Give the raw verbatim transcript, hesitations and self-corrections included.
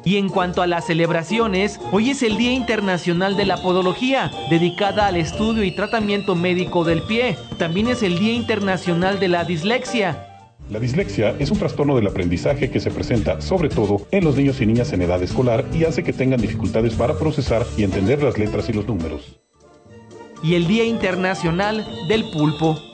Y en cuanto a las celebraciones, hoy es el Día Internacional de la Podología, dedicada al estudio y tratamiento médico del pie. También es el Día Internacional de la Dislexia. La dislexia es un trastorno del aprendizaje que se presenta sobre todo en los niños y niñas en edad escolar y hace que tengan dificultades para procesar y entender las letras y los números. Y el Día Internacional del Pulpo.